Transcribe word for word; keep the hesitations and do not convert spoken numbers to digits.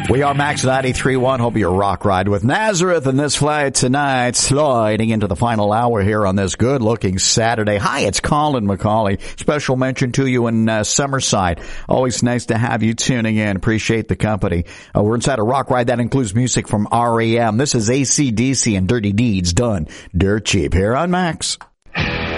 We are Max ninety-three point one. Hope you're rock ride with Nazareth in this flight tonight, sliding into the final hour here on this good-looking Saturday. Hi, it's Colin McCauley. Special mention to you in uh, Summerside. Always nice to have you tuning in. Appreciate the company. Uh, we're inside a rock ride that includes music from R E M. This is A C D C and Dirty Deeds Done Dirt Cheap here on Max.